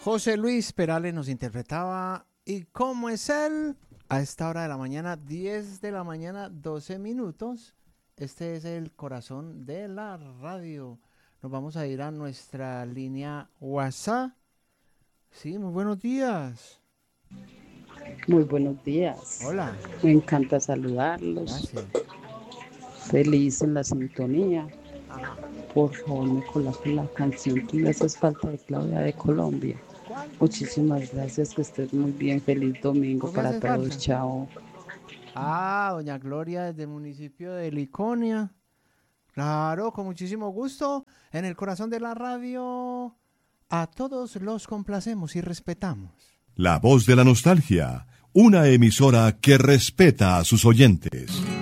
José Luis Perales nos interpretaba ¿Y cómo es él? A esta hora de la mañana, 10 de la mañana, 12 minutos. Este es el corazón de la radio. Nos vamos a ir a nuestra línea WhatsApp. Sí, muy buenos días. Muy buenos días. Hola. Me encanta saludarlos. Gracias. Feliz en la sintonía. Ajá. Por favor, me coloque la canción Tú me haces falta de Claudia de Colombia. ¿Cuál? Muchísimas gracias, que estés muy bien. Feliz domingo ¿Tú me para haces todos. falta? Chao. Ah, doña Gloria desde el municipio de Liconia. Claro, con muchísimo gusto. En el corazón de la radio, a todos los complacemos y respetamos. La voz de la nostalgia, una emisora que respeta a sus oyentes.